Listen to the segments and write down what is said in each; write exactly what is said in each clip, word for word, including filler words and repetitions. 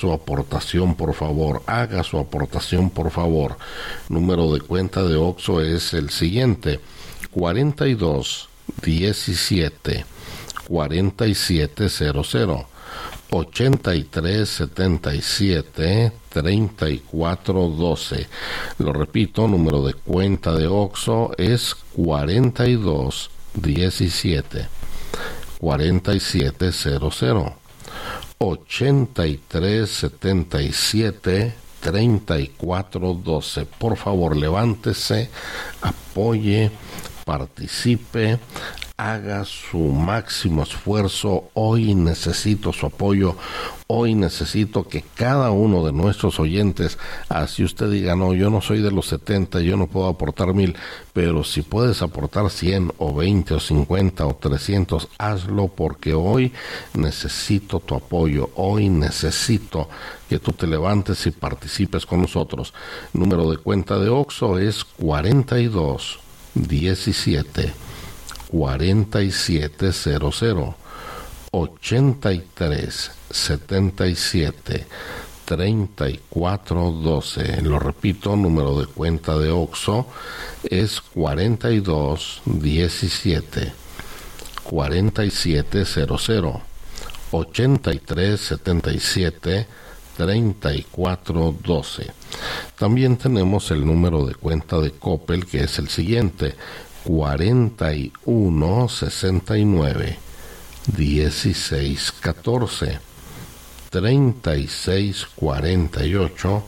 su aportación, por favor, haga su aportación, por favor. Número de cuenta de Oxxo es el siguiente: cuarenta y dos, diecisiete, cuarenta y siete cero cero, ochenta y tres setenta y siete, treinta y cuatro doce. Lo repito, número de cuenta de Oxxo es cuarenta y dos, diecisiete, cuarenta y siete cero cero, ochenta y tres setenta y siete, treinta y cuatro doce. Por favor, levántese, apoye, participe, haga su máximo esfuerzo. Hoy necesito su apoyo. Hoy necesito que cada uno de nuestros oyentes, así usted diga, no, yo no soy de los setenta, yo no puedo aportar mil, pero si puedes aportar cien o veinte o cincuenta o trescientos, hazlo, porque hoy necesito tu apoyo. Hoy necesito que tú te levantes y participes con nosotros. Número de cuenta de Oxxo es cuarenta y dos, diecisiete, cuarenta y siete cero cero, ochenta y tres setenta y siete, treinta y cuatro doce. Lo repito, número de cuenta de Oxxo es cuarenta y dos, diecisiete, cuarenta y siete cero cero, ochenta y tres setenta y siete, treinta y cuatro doce. También tenemos el número de cuenta de Coppel, que es el siguiente: cuarenta y uno, sesenta y nueve, dieciséis catorce, treinta y seis cuarenta y ocho,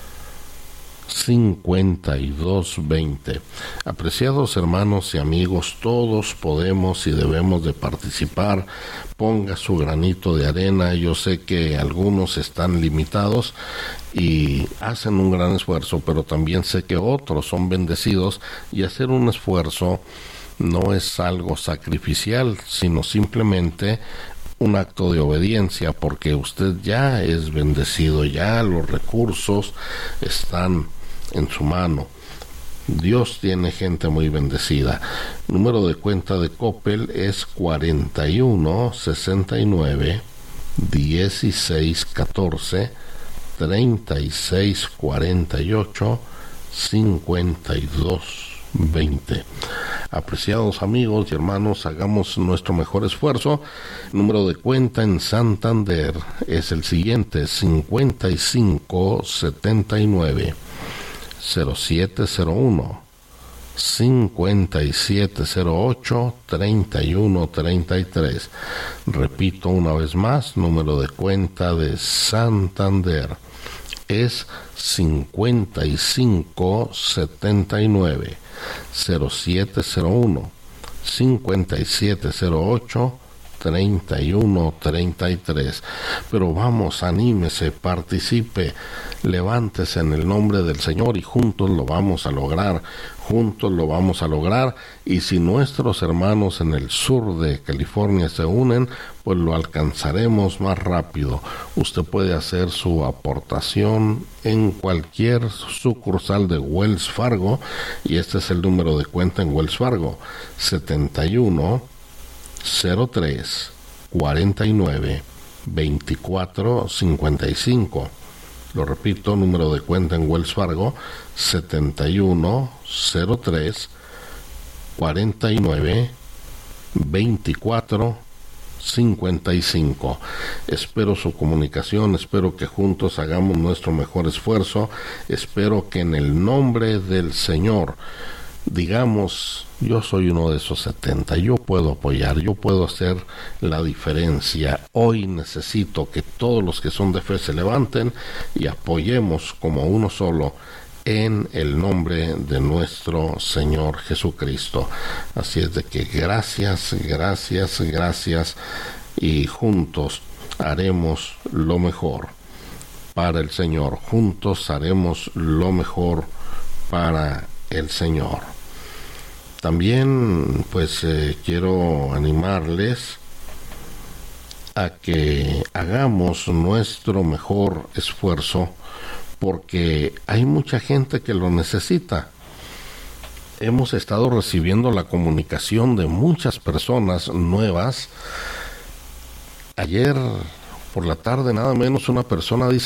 cincuenta y dos veinte. Apreciados hermanos y amigos, todos podemos y debemos de participar. Ponga su granito de arena. Yo sé que algunos están limitados y hacen un gran esfuerzo, pero también sé que otros son bendecidos, y hacer un esfuerzo no es algo sacrificial, sino simplemente un acto de obediencia, porque usted ya es bendecido, ya los recursos están en su mano. Dios tiene gente muy bendecida. Número de cuenta de Coppel es cuarenta y uno, sesenta y nueve, dieciséis catorce, treinta y seis cuarenta y ocho, cincuenta y dos veinte. Apreciados amigos y hermanos, hagamos nuestro mejor esfuerzo. Número de cuenta en Santander es el siguiente: cincuenta y cinco, setenta y nueve, cero siete cero uno, cincuenta y siete cero ocho, treinta y uno treinta y tres. Repito una vez más, número de cuenta de Santander es cincuenta y cinco, setenta y nueve, cero siete cero uno, cincuenta y siete cero ocho, treinta y uno treinta y tres. Pero vamos, anímese, participe, levántese en el nombre del Señor y juntos lo vamos a lograr, juntos lo vamos a lograr. Y si nuestros hermanos en el sur de California se unen, pues lo alcanzaremos más rápido. Usted puede hacer su aportación en cualquier sucursal de Wells Fargo, y este es el número de cuenta en Wells Fargo: setenta y uno, cero tres, cuarenta y nueve, veinticuatro cincuenta y cinco. Lo repito, número de cuenta en Wells Fargo: setenta y uno, cero tres, cuarenta y nueve, veinticuatro cincuenta y cinco. Espero su comunicación, espero que juntos hagamos nuestro mejor esfuerzo. Espero que en el nombre del Señor digamos: yo soy uno de esos setenta, yo puedo apoyar, yo puedo hacer la diferencia. Hoy necesito que todos los que son de fe se levanten y apoyemos como uno solo en el nombre de nuestro Señor Jesucristo. Así es de que gracias, gracias, gracias, y juntos haremos lo mejor para el Señor. Juntos haremos lo mejor para el Señor. También pues eh, quiero animarles a que hagamos nuestro mejor esfuerzo, porque hay mucha gente que lo necesita. Hemos estado recibiendo la comunicación de muchas personas nuevas. Ayer por la tarde, nada menos una persona dice